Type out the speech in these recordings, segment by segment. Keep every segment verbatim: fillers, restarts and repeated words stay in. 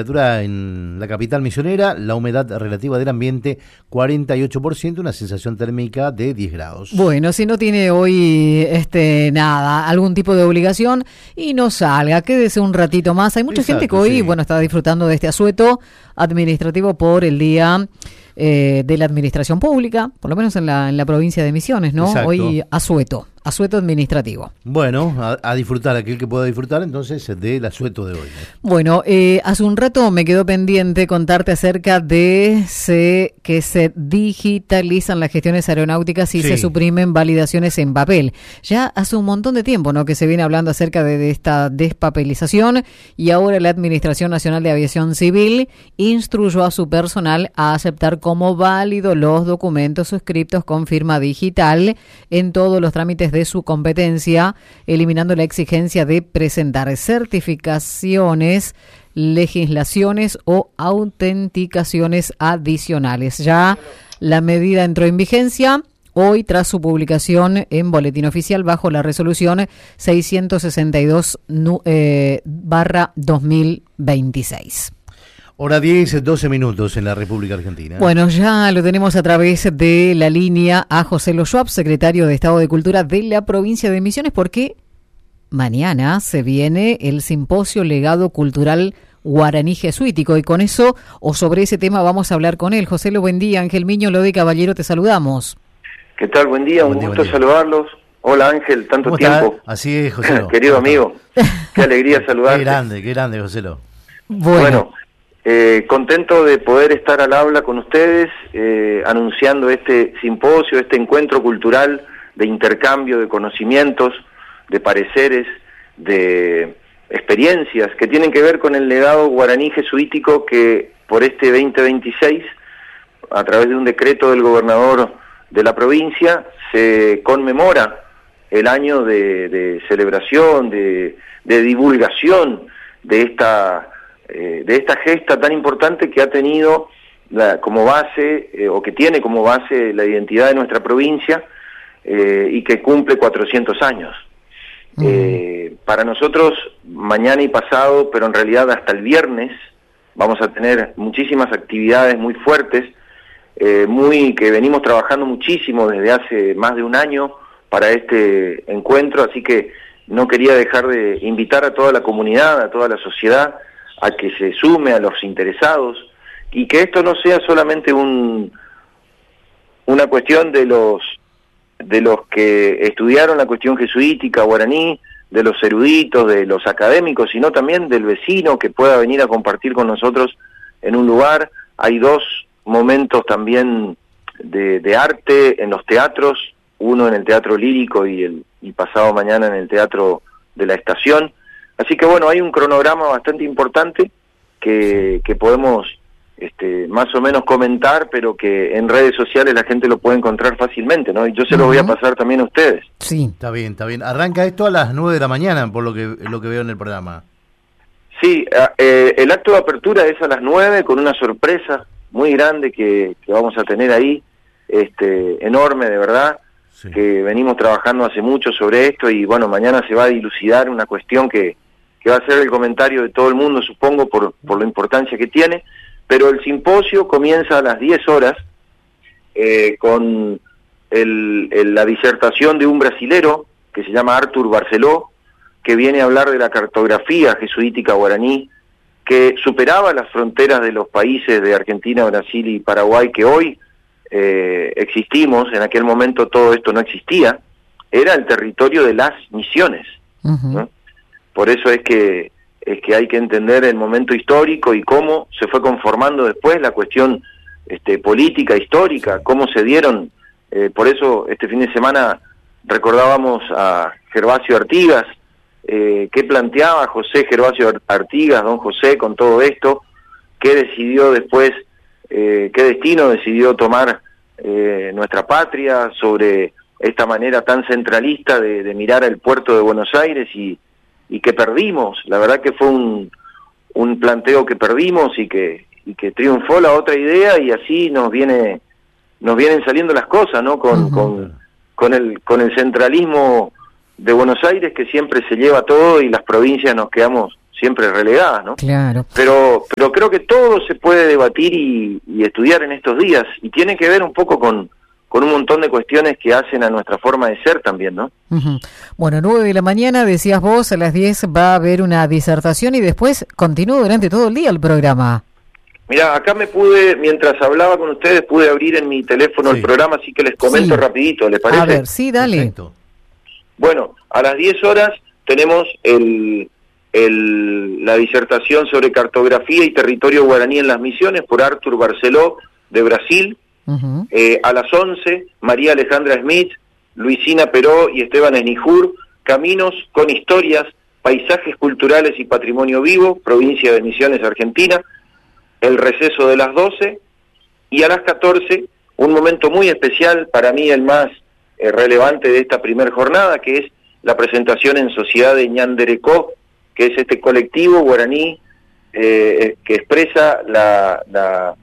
Temperatura en la capital misionera, la humedad relativa del ambiente cuarenta y ocho por ciento, una sensación térmica de diez grados. Bueno, si no tiene hoy este nada, algún tipo de obligación y no salga, quédese un ratito más. Hay mucha Exacto, gente que hoy, sí. bueno, está disfrutando de este asueto administrativo por el día eh, de la administración pública, por lo menos en la en la provincia de Misiones, ¿no? Exacto. Hoy asueto, asueto administrativo. Bueno, a, a disfrutar, aquel que pueda disfrutar entonces del asueto de hoy, ¿no? Bueno, eh, hace un rato me quedó pendiente contarte acerca de se, que se digitalizan las gestiones aeronáuticas y Sí. se suprimen validaciones en papel. Ya hace un montón de tiempo, ¿no?, que se viene hablando acerca de, de esta despapelización, y ahora la Administración Nacional de Aviación Civil instruyó a su personal a aceptar como válido los documentos suscriptos con firma digital en todos los trámites de su competencia, eliminando la exigencia de presentar certificaciones, legislaciones o autenticaciones adicionales. Ya la medida entró en vigencia hoy tras su publicación en Boletín Oficial bajo la resolución seiscientos sesenta y dos barra dos mil veintiséis. Hora diez, doce minutos en la República Argentina. Bueno, ya lo tenemos a través de la línea a José Lo Schwab, secretario de Estado de Cultura de la provincia de Misiones, porque mañana se viene el Simposio Legado Cultural Guaraní Jesuítico, y con eso o sobre ese tema vamos a hablar con él. José Lo, buen día. Ángel Miño, lo de Caballero, te saludamos. ¿Qué tal? Buen día, Buen un día, gusto buen día. saludarlos. Hola Ángel, tanto ¿Cómo tiempo. está? Así es, José Lo. Querido amigo, qué alegría saludarte. Qué grande, qué grande, José Lo. Bueno, Bueno, eh, contento de poder estar al habla con ustedes, eh, anunciando este simposio, este encuentro cultural de intercambio de conocimientos, de pareceres, de experiencias que tienen que ver con el legado guaraní jesuítico que por este veinte veintiséis, a través de un decreto del gobernador de la provincia, se conmemora el año de, de celebración, de, de divulgación de esta eh, de esta gesta tan importante que ha tenido la, como base, eh, o que tiene como base la identidad de nuestra provincia, eh, y que cumple cuatrocientos años. Uh-huh. Eh, para nosotros, mañana y pasado, pero en realidad hasta el viernes, vamos a tener muchísimas actividades muy fuertes, eh, muy que venimos trabajando muchísimo desde hace más de un año para este encuentro, así que no quería dejar de invitar a toda la comunidad, a toda la sociedad, a que se sume, a los interesados, y que esto no sea solamente un una cuestión de los de los que estudiaron la cuestión jesuítica guaraní, de los eruditos, de los académicos, sino también del vecino que pueda venir a compartir con nosotros en un lugar. Hay dos momentos también de, de arte en los teatros, uno en el Teatro Lírico y el y pasado mañana en el Teatro de la Estación. Así que bueno, hay un cronograma bastante importante que, que podemos este, más o menos comentar, pero que en redes sociales la gente lo puede encontrar fácilmente, ¿no? Y yo se lo voy a pasar también a ustedes. sí. Está bien, está bien. Arranca esto a las nueve de la mañana, por lo que lo que veo en el programa. Sí, eh, el acto de apertura es a las nueve con una sorpresa muy grande que, que vamos a tener ahí, este, enorme de verdad, sí. Que venimos trabajando hace mucho sobre esto y bueno, mañana se va a dilucidar una cuestión que, que va a ser el comentario de todo el mundo, supongo, por, por la importancia que tiene, pero el simposio comienza a las diez horas eh, con el, el, la disertación de un brasilero que se llama Arthur Barceló, que viene a hablar de la cartografía jesuítica guaraní, que superaba las fronteras de los países de Argentina, Brasil y Paraguay, que hoy eh, existimos. En aquel momento todo esto no existía, era el territorio de las misiones, uh-huh. ¿no? Por eso es que, es que hay que entender el momento histórico y cómo se fue conformando después la cuestión este, política, histórica, cómo se dieron, eh, por eso este fin de semana recordábamos a Gervasio Artigas, Eh, qué planteaba José Gervasio Artigas, don José, con todo esto, qué decidió después, eh, qué destino decidió tomar eh, nuestra patria sobre esta manera tan centralista de, de mirar el puerto de Buenos Aires y, y que perdimos. La verdad que fue un, un planteo que perdimos y que, y que triunfó la otra idea, y así nos viene nos vienen saliendo las cosas, ¿no? Con, uh-huh. con, con el con el centralismo de Buenos Aires, que siempre se lleva todo y las provincias nos quedamos siempre relegadas, ¿no? Claro. Pero, pero creo que todo se puede debatir y, y estudiar en estos días, y tiene que ver un poco con, con un montón de cuestiones que hacen a nuestra forma de ser también, ¿no? Uh-huh. Bueno, nueve de la mañana, decías vos, a las diez va a haber una disertación y después continúa durante todo el día el programa. Mirá, acá me pude, mientras hablaba con ustedes, pude abrir en mi teléfono sí. el programa, así que les comento sí. rapidito, ¿les parece? A ver, sí, dale. Perfecto. Bueno, a las diez horas tenemos el, el, la disertación sobre cartografía y territorio guaraní en las misiones por Arthur Barceló, de Brasil. Uh-huh. Eh, a las once, María Alejandra Smith, Luisina Peró y Esteban Esnijur, Caminos con historias, paisajes culturales y patrimonio vivo, provincia de Misiones, Argentina. El receso de las doce, y a las catorce, un momento muy especial, para mí el más eh, relevante de esta primera jornada, que es la presentación en sociedad de Ñanderecó, que es este colectivo guaraní eh, que expresa la, la,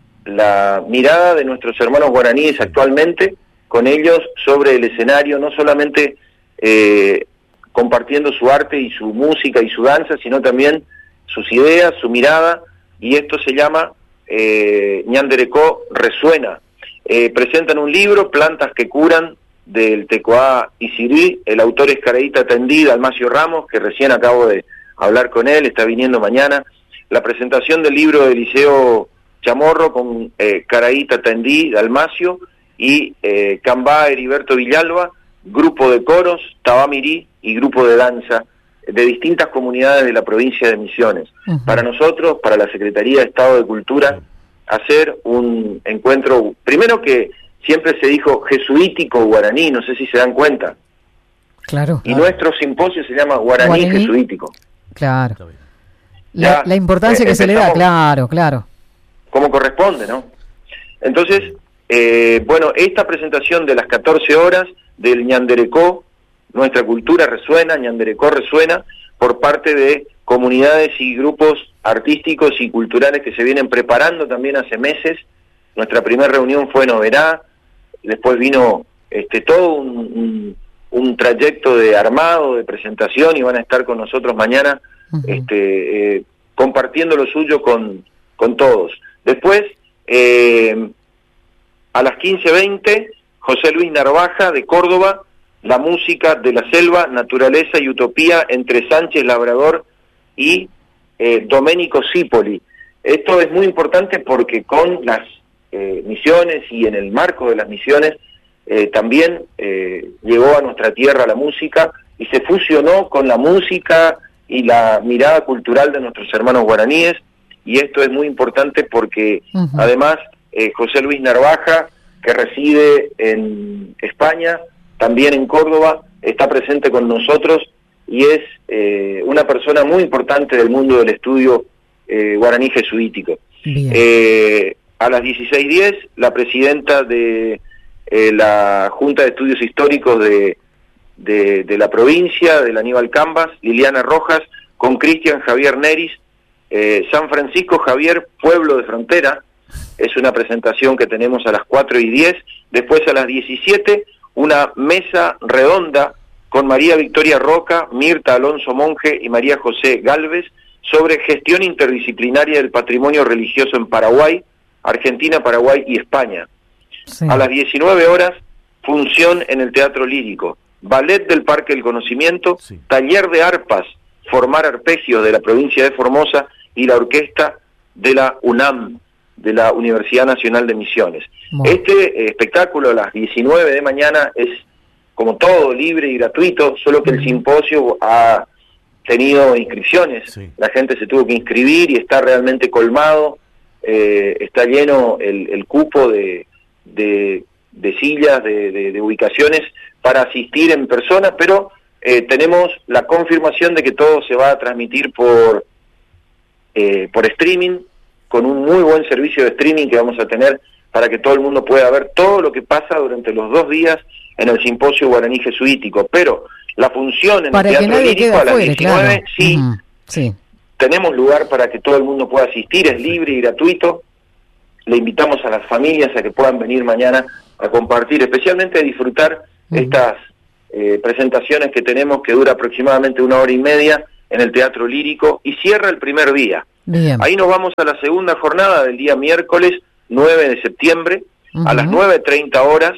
la mirada de nuestros hermanos guaraníes actualmente, con ellos sobre el escenario, no solamente eh, compartiendo su arte y su música y su danza, sino también sus ideas, su mirada, y esto se llama eh, Ñanderecó Resuena. Eh, presentan un libro, Plantas que Curan, del Tecoá Isirí. El autor es Caraíta Tendí, Dalmacio Ramos, que recién acabo de hablar con él, está viniendo mañana. La presentación del libro de Liceo Chamorro con eh, Caraíta Tendí, Dalmacio, y eh, Cambá Heriberto Villalba, grupo de coros, Tabamirí y grupo de danza, de distintas comunidades de la provincia de Misiones. Uh-huh. Para nosotros, para la Secretaría de Estado de Cultura, hacer un encuentro, primero que siempre se dijo jesuítico guaraní, no sé si se dan cuenta. Claro. Y claro. nuestro simposio se llama Guaraní, ¿Guaraní? Jesuítico. Claro. La, ya, la importancia eh, que se le da, claro, claro. Como corresponde, ¿no? Entonces, eh, bueno, esta presentación de las catorce horas del Ñanderecó, Nuestra Cultura Resuena, Ñanderecó Resuena, por parte de comunidades y grupos artísticos y culturales que se vienen preparando también hace meses. Nuestra primera reunión fue en Oberá, después vino este todo un, un, un trayecto de armado, de presentación, y van a estar con nosotros mañana uh-huh. este, eh, compartiendo lo suyo con, con todos. Después, eh, a las quince veinte, José Luis Narvaja, de Córdoba, La música de la selva, naturaleza y utopía entre Sánchez Labrador y eh, Doménico Cipoli. Esto es muy importante porque con las eh, misiones y en el marco de las misiones eh, también eh, llegó a nuestra tierra la música y se fusionó con la música y la mirada cultural de nuestros hermanos guaraníes, y esto es muy importante porque uh-huh. además eh, José Luis Narvaja, que reside en España, también en Córdoba, está presente con nosotros y es eh, una persona muy importante del mundo del estudio eh, guaraní jesuítico. Eh, a las dieciséis diez, la presidenta de eh, la Junta de Estudios Históricos de, de, de la provincia, del Aníbal Cambas, Liliana Rojas, con Cristian Javier Neris, eh, San Francisco Javier, Pueblo de Frontera. Es una presentación que tenemos a las cuatro y diez. Después a las diecisiete, una mesa redonda con María Victoria Roca, Mirta Alonso Monje y María José Galvez sobre gestión interdisciplinaria del patrimonio religioso en Paraguay, Argentina, Paraguay y España. Sí. A las diecinueve horas, función en el Teatro Lírico, Ballet del Parque del Conocimiento, sí. Taller de arpas, Formar Arpegios de la provincia de Formosa y la orquesta de la UNAM, de la Universidad Nacional de Misiones. Bueno. Este eh, espectáculo a las diecinueve de mañana es, como todo, libre y gratuito, solo que el simposio ha tenido inscripciones. Sí. La gente se tuvo que inscribir y está realmente colmado, eh, está lleno el, el cupo de, de, de sillas, de, de, de ubicaciones para asistir en persona, pero eh, tenemos la confirmación de que todo se va a transmitir por, eh, por streaming, con un muy buen servicio de streaming que vamos a tener para que todo el mundo pueda ver todo lo que pasa durante los dos días en el simposio guaraní jesuítico. Pero la función en para el Teatro Lírico a las fuera, diecinueve, claro. sí, uh-huh. sí, tenemos lugar para que todo el mundo pueda asistir, es libre y gratuito. Le invitamos a las familias a que puedan venir mañana a compartir, especialmente a disfrutar uh-huh. estas eh, presentaciones que tenemos, que dura aproximadamente una hora y media, en el Teatro Lírico, y cierra el primer día. Bien. Ahí nos vamos a la segunda jornada del día miércoles nueve de septiembre, uh-huh. a las nueve treinta horas,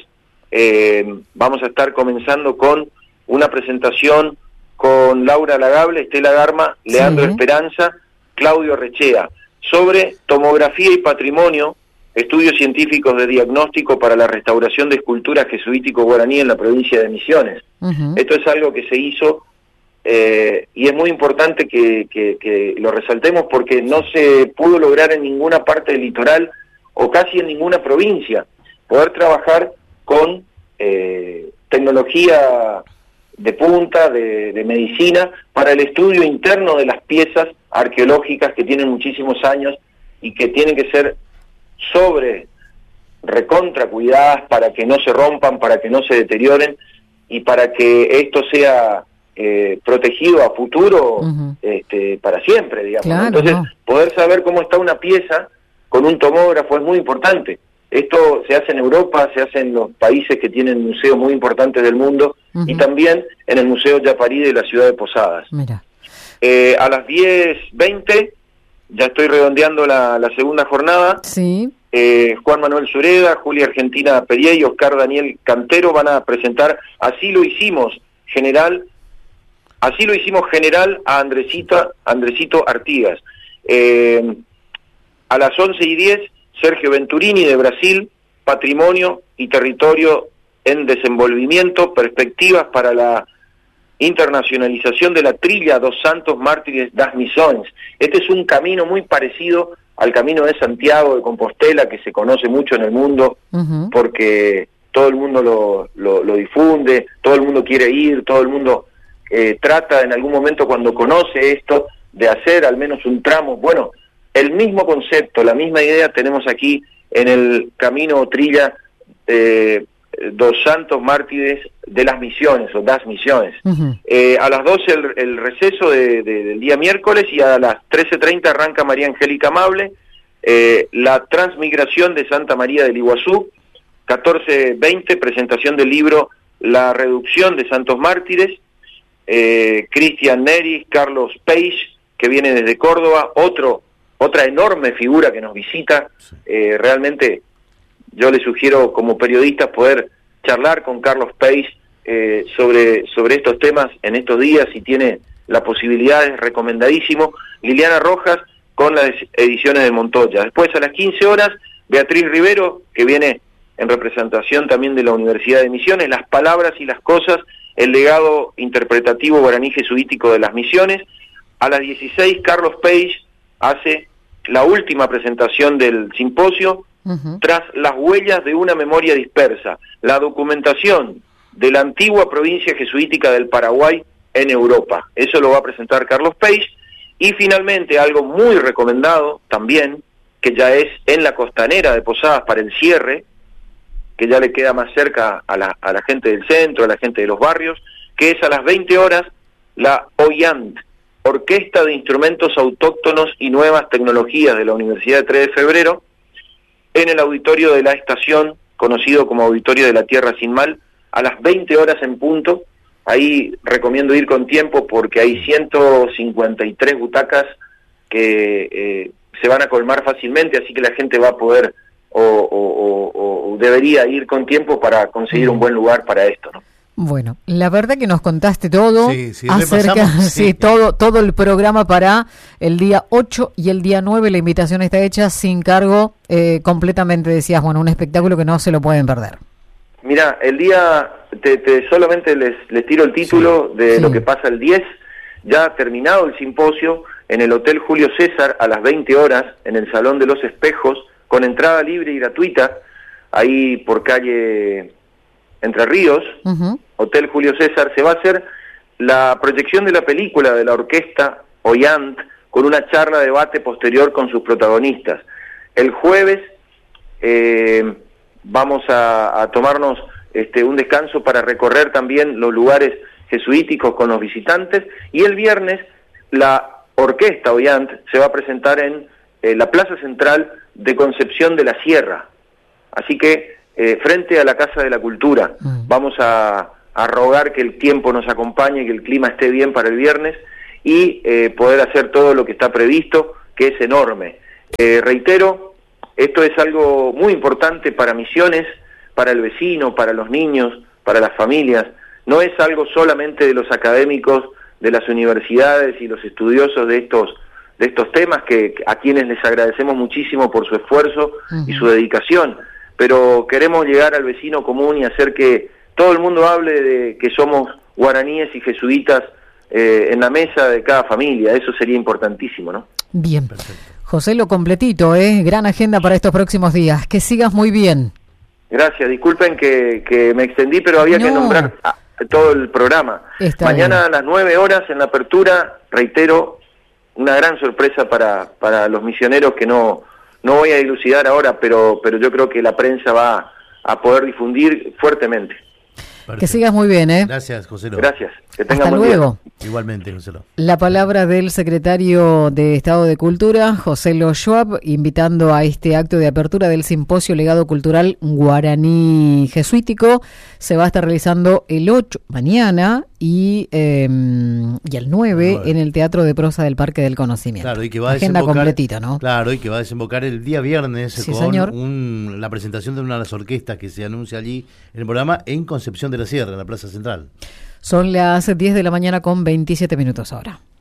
eh, vamos a estar comenzando con una presentación con Laura Lagable, Estela Garma, Leandro sí. Esperanza, Claudio Rechea, sobre tomografía y patrimonio, estudios científicos de diagnóstico para la restauración de esculturas jesuítico-guaraní en la provincia de Misiones. Uh-huh. Esto es algo que se hizo eh, y es muy importante que, que, que lo resaltemos porque no se pudo lograr en ninguna parte del litoral o casi en ninguna provincia, poder trabajar con eh, tecnología de punta, de, de medicina, para el estudio interno de las piezas arqueológicas que tienen muchísimos años y que tienen que ser sobre recontra cuidadas para que no se rompan, para que no se deterioren y para que esto sea eh, protegido a futuro, uh-huh. este, para siempre, digamos. Claro, Entonces, no. poder saber cómo está una pieza con un tomógrafo es muy importante. Esto se hace en Europa, se hace en los países que tienen museos muy importantes del mundo, uh-huh. y también en el Museo Yaparí de la ciudad de Posadas. Mira. Eh, a las diez veinte, ya estoy redondeando la, la segunda jornada, sí. eh, Juan Manuel Sureda, Julia Argentina Perier y Oscar Daniel Cantero van a presentar Así lo hicimos, general, así lo hicimos general a Andresita, Andresito Artigas. Eh, a las once y diez, Sergio Venturini de Brasil, Patrimonio y Territorio en Desenvolvimiento, Perspectivas para la Internacionalización de la Trilla dos Santos Mártires das Missões. Este es un camino muy parecido al Camino de Santiago de Compostela, que se conoce mucho en el mundo, uh-huh. porque todo el mundo lo, lo, lo difunde, todo el mundo quiere ir, todo el mundo eh, trata en algún momento cuando conoce esto de hacer al menos un tramo. Bueno, el mismo concepto, la misma idea tenemos aquí en el Camino o Trilla eh, dos Santos Mártires de las Misiones, o das Misiones. Uh-huh. Eh, a las doce el, el receso de, de, del día miércoles, y a las trece treinta arranca María Angélica Amable, eh, la transmigración de Santa María del Iguazú, catorce veinte presentación del libro La Reducción de Santos Mártires, eh, Cristian Neris, Carlos Peix, que viene desde Córdoba, otro otra enorme figura que nos visita. Eh, realmente yo le sugiero como periodista poder charlar con Carlos Peix eh, sobre, sobre estos temas en estos días, si tiene la posibilidad, es recomendadísimo. Liliana Rojas con las ediciones de Montoya. Después a las quince horas, Beatriz Rivero, que viene en representación también de la Universidad de Misiones, Las Palabras y las Cosas, el legado interpretativo guaraní jesuítico de las Misiones. A las dieciséis, Carlos Peix hace la última presentación del simposio, uh-huh. Tras las huellas de una memoria dispersa, la documentación de la antigua provincia jesuítica del Paraguay en Europa. Eso lo va a presentar Carlos Peix. Y finalmente, algo muy recomendado también, que ya es en la costanera de Posadas para el cierre, que ya le queda más cerca a la, a la gente del centro, a la gente de los barrios, que es a las veinte horas, la OIANT, Orquesta de Instrumentos Autóctonos y Nuevas Tecnologías de la Universidad de tres de febrero, en el auditorio de la estación, conocido como Auditorio de la Tierra Sin Mal, a las veinte horas en punto. Ahí recomiendo ir con tiempo porque hay ciento cincuenta y tres butacas que eh, se van a colmar fácilmente, así que la gente va a poder o, o, o, o debería ir con tiempo para conseguir un buen lugar para esto, ¿no? Bueno, la verdad que nos contaste todo sí, sí, acerca, sí, sí, todo todo el programa para el día ocho y el día nueve. La invitación está hecha sin cargo, eh, completamente, decías, bueno, un espectáculo que no se lo pueden perder. Mira, el día, te, te solamente les, les tiro el título sí, de sí. Lo que pasa el diez, ya terminado el simposio, en el Hotel Julio César a las veinte horas, en el Salón de los Espejos, con entrada libre y gratuita, ahí por calle Entre Ríos, uh-huh. Hotel Julio César. Se va a hacer la proyección de la película de la orquesta OIANT, con una charla de debate posterior con sus protagonistas. El jueves eh, vamos a, a tomarnos este, un descanso para recorrer también los lugares jesuíticos con los visitantes, y el viernes la orquesta OIANT se va a presentar en eh, la Plaza Central de Concepción de la Sierra. Así que eh, frente a la Casa de la Cultura mm. vamos a, a rogar que el tiempo nos acompañe, que el clima esté bien para el viernes, y eh, poder hacer todo lo que está previsto, que es enorme. Eh, reitero, esto es algo muy importante para Misiones, para el vecino, para los niños, para las familias. No es algo solamente de los académicos, de las universidades y los estudiosos de estos de estos temas, que a quienes les agradecemos muchísimo por su esfuerzo uh-huh. y su dedicación, pero queremos llegar al vecino común y hacer que todo el mundo hable de que somos guaraníes y jesuitas eh, en la mesa de cada familia. Eso sería importantísimo, ¿no? Bien. Perfecto. José, lo completito, ¿eh? Gran agenda para estos próximos días. Que sigas muy bien. Gracias, disculpen que, que me extendí, pero había no. que nombrar todo el programa. Está Mañana bien. A las nueve horas en la apertura, reitero, una gran sorpresa para, para los misioneros que no, no voy a dilucidar ahora, pero, pero yo creo que la prensa va a poder difundir fuertemente. Perfecto. Que sigas muy bien, ¿eh? Gracias, José. Gracias. Que tengan Hasta buen luego. Día. Igualmente, José. La palabra del secretario de Estado de Cultura, José Lo Schwab, invitando a este acto de apertura del Simposio Legado Cultural Guaraní Jesuítico. Se va a estar realizando el ocho mañana y, eh, y el nueve en el Teatro de Prosa del Parque del Conocimiento. Claro, y que va a Agenda completita, ¿no? Claro, y que va a desembocar el día viernes sí, con señor. Un, la presentación de una de las orquestas que se anuncia allí en el programa en Concepción de la Sierra, en la Plaza Central. Son las diez de la mañana con veintisiete minutos ahora.